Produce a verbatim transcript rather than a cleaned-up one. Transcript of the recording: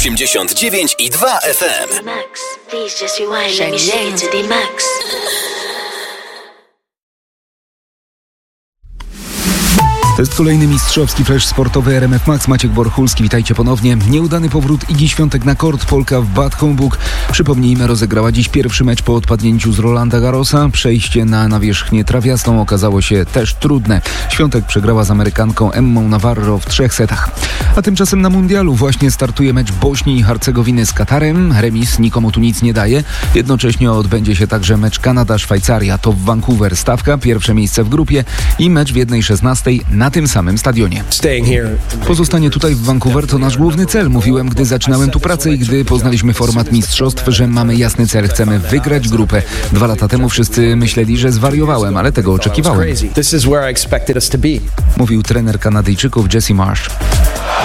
osiemdziesiąt dziewięć i dwa F M. Max, please just rewind. Let me shake it to the max. To jest kolejny mistrzowski flash sportowy R M F Max. Maciek Borchulski, witajcie ponownie. Nieudany powrót Igi Świątek na kort. Polka w Bad Homburg, przypomnijmy, rozegrała dziś pierwszy mecz po odpadnięciu z Rolanda Garrosa. Przejście na nawierzchnię trawiastą okazało się też trudne. Świątek przegrała z Amerykanką Emmą Navarro w trzech setach. A tymczasem na mundialu właśnie startuje mecz Bośni i Hercegowiny z Katarem. Remis nikomu tu nic nie daje. Jednocześnie odbędzie się także mecz Kanada-Szwajcaria. To w Vancouver stawka, pierwsze miejsce w grupie i mecz w jednej szesnastej na tym samym stadionie. Pozostanie tutaj w Vancouver to nasz główny cel. Mówiłem, gdy zaczynałem tu pracę i gdy poznaliśmy format mistrzostw, że mamy jasny cel. Chcemy wygrać grupę. Dwa lata temu wszyscy myśleli, że zwariowałem, ale tego oczekiwałem. Mówił trener Kanadyjczyków Jesse Marsh.